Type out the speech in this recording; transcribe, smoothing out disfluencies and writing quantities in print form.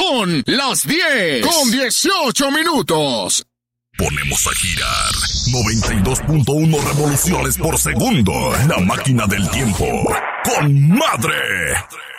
Son las 10:18. Ponemos a girar 92.1 revoluciones por segundo. La máquina del tiempo. ¡Con madre!